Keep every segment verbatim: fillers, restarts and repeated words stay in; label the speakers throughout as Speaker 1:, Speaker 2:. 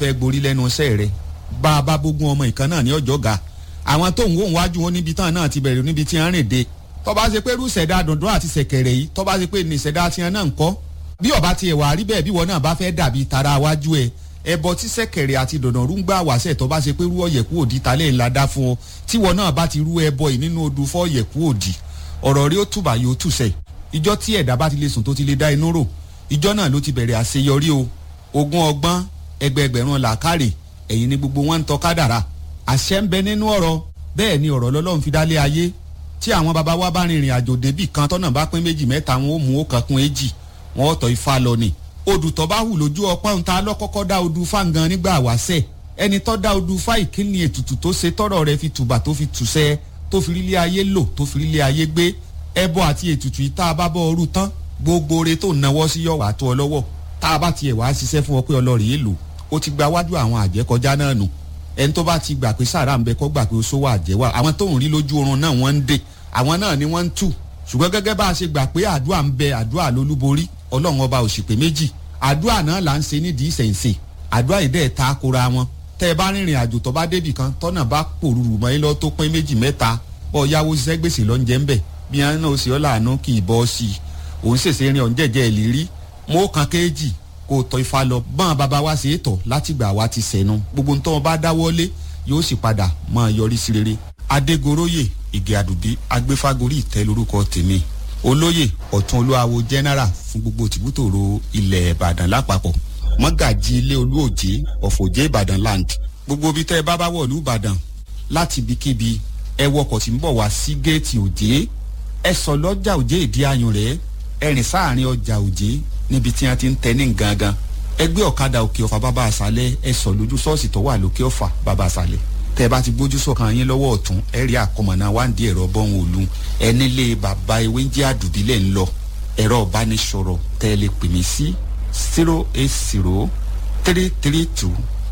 Speaker 1: fẹ́ gborí lẹ́nu iṣẹ́ rẹ̀ bá a bá gbógun ọmọ ìkan náà ní ọjọ́ ga àwọn tó ń wò ń wájú wọn níbi tán náà ti bẹ̀rẹ̀ níbi tí wọ́n rìn dé tó bá ṣe pé irú ìṣẹ̀dá dundun àti ṣẹ̀kẹ̀rẹ̀ yìí tó bá ṣe pé ní ìṣẹ̀dá tiẹ̀ náà ń kọ́ bí ọba tiẹ̀ wà rí bẹ́ẹ̀ bí wọn náà bá fẹ́ dàbí tara wájú ẹ̀ ẹbọ tí ṣẹ̀kẹ̀rẹ̀ àti dundun rú ń gbà wáṣẹ̀ tó bá ṣe pé rú ọ̀yẹ̀kú òdì talẹ̀ ńlá dá fún ọ tí wọn náà bá ti rú ẹbọ yìí nínú odù fọ́ ọ̀yẹ̀kú òdì ọ̀rọ̀ rí ó túbà yóò túṣẹ̀ ìjọ tí ẹ̀dá bá ti lè sùn tó ti lè dá inú rò ìjọ náà ló ti bẹ̀rẹ̀ àṣeyọrí o ogún ọgbọ́n ẹgbẹẹgbẹ̀rún làákàrè ẹ̀yìn ni gbogbo wọn ń tọ́ kádàrà àṣẹ ń bẹ nínú ọ̀rọ̀ bẹ́ẹ̀ ni ọ̀rọ̀ lọ́lọ́run fi dálé ayé tí àwọn baba wa bá rìnrìn àjò débì kan tọ́nà bá pín méjì mẹ́ta wọn ó mú ó kankun èjì wọn ó tọ́ ifá lọ ni odù tó bá hù lójú ọpọ́n ta lọ́kọ́kọ́ dá odù fáǹgan nígbà wáṣẹ̀ ẹni tó dá odù fá ìkíni ètùtù tó ṣe tọ́rọ̀ rẹ̀ fi tùbà tó fi tùṣẹ́ tó fi rílé ayé lò tó fi rílé ayé gbé ẹbọ àti ètùtù yìí tá a bá bọ́ ọrú tán gbogbo ore tó náwó sí yọ̀ wá tó ọ lọ́wọ́ tá a bá tiẹ̀ wá ṣiṣẹ́ fún ọ pé ọlọ́rìí yé lò ó ti gba wájú àwọn àjẹ́ kọjá náà nù ẹni tó bá ti gbà pé sàrà ń bẹ kó gbà pé oṣó wà àjẹ́ wà àwọn tó ń rí lójú oorun náà wọ́n ń dè àwọn náà ni wọ́n ń tù ṣùgbọ́n gẹ́gẹ́ bá a ṣe gbà pé àdúrà ń bẹ àdúrà lólúborí ọlọ́run ọba òṣìpè méjì àdúrà náà là ń ṣe nídìí ìṣẹ̀ǹṣẹ̀ àdúrà yìí dẹ̀ ta kora wọn tẹ́ ẹ bá rìnrìn àjò tó bá débì kan tọ́nà bá pòrúurú mọ́ ẹ lọ tó pín méjì mẹ́ta bọ́ yáwó ṣiṣẹ́ gbèsè lọ́njẹ́ ńbẹ̀ bí wọn náà ṣe ọ́ làánú kì í bọ́ sí i òun ṣèṣe rin ọ̀njẹ̀jẹ̀ ìlérí mọ́ kan kéèjì kó tọ́ ifá lọ bọ́n bàbá wa ṣe é tọ̀ látìgbà wa ti sẹ̀nu gbogbo ntọ́ bá dáwọ́lé yóò sì padà máa yọrí sí rere. adégoróyè ìgè àdùbí agbéfágorí ìtẹ́ lórúkọ tèmi olóyè ọ̀tún olúwawo general fún gbogbo tìbútòrò ilẹ̀ ìbàdàn lápapọ̀ mọ́gàjì ilé olúòjé ọ̀fọ̀jẹ́ ìbàdàn land gbogbo ibi tẹ́ ẹ bá bá wọ̀lú ìbàdàn láti ibikíbi ẹ wọkọ̀ tí ń bọ̀ wá sí géètì òjé ẹ sọ lọ́jà òjé ìdí ayùn rẹ̀ ẹ rìn sáàrin ọjà òjé níbi tí wọ́n ti ń tẹ ní gangan ẹgbẹ́ ọ̀kadà òkè ọ̀fà bàbá àṣálẹ̀ ẹ sọ lójú ṣọ́ọ̀ṣì tó wà lókè ọ̀fà bàbá àṣálẹ̀ tẹ́ ẹ bá ti gbójú sọ̀kan yín lọ́wọ́ ọ̀tún ẹ rí àkọmọ̀nà wáǹdí ẹ̀rọ bọ́hùn òlu ẹ nílé bàbá ewé ń jẹ́ àdùbílẹ̀ ń lọ ẹ̀rọ ìbánisọ̀rọ̀ tẹ́ ẹ lè pè mí sí zero eight zero three three two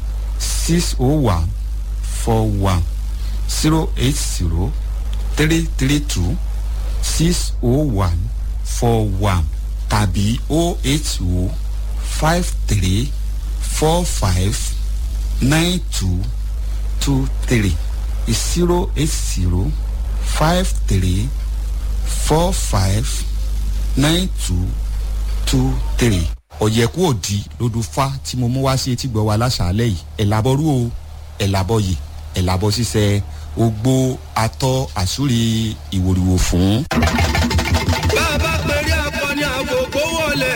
Speaker 1: six oh one four one zero eight zero three three two six oh one four one tàbí oh eight oh five three four five nine two two three zero eight zero five three four five nine two two three. ọ̀yẹ̀kú òdì lódù fá tí mo mú wá sí etí gbọ́ wa láṣàálẹ̀ yìí ẹ̀ làbọ̀rú o ẹ̀ làbọ̀ yìí ẹ̀ làbọ̀ ṣiṣẹ́ ogbó atọ́ àsúrí ìwòrìwò fún.